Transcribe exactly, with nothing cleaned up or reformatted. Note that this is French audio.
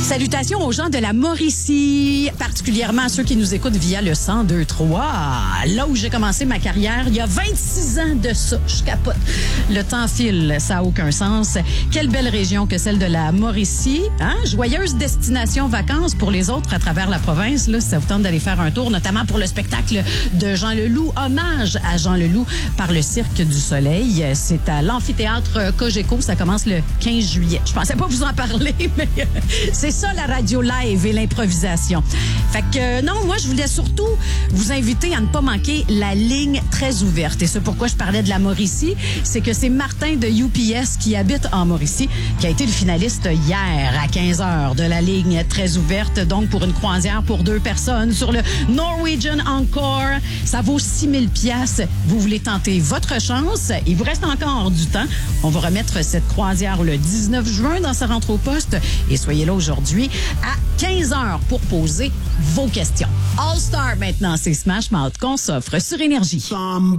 Salutations aux gens de la Mauricie, particulièrement à ceux qui nous écoutent via le cent deux trois. Là où j'ai commencé ma carrière, il y a vingt-six ans de ça. Je capote. Le temps file, ça n'a aucun sens. Quelle belle région que celle de la Mauricie. Hein? Joyeuse destination vacances pour les autres à travers la province. Là, ça vous tente d'aller faire un tour, notamment pour le spectacle de Jean Leloup. Hommage à Jean Leloup par le Cirque du Soleil. C'est à l'amphithéâtre Cogeco. Ça commence le quinze juillet. Je pensais pas vous en parler, mais c'est ça la radio live et l'improvisation. Fait que euh, non, moi je voulais surtout vous inviter à ne pas manquer la ligne très ouverte. Et c'est pourquoi je parlais de la Mauricie, c'est que c'est Martin de U P S qui habite en Mauricie qui a été le finaliste hier à quinze heures de la ligne très ouverte, donc pour une croisière pour deux personnes sur le Norwegian Encore. Ça vaut six mille piastres. Vous voulez tenter votre chance? Il vous reste encore du temps. On va remettre cette croisière le dix-neuf juin dans sa rentrée au poste et soyez là aujourd'hui à quinze heures pour poser vos questions. All Star maintenant, c'est Smash Mouth qu'on s'offre sur Énergie.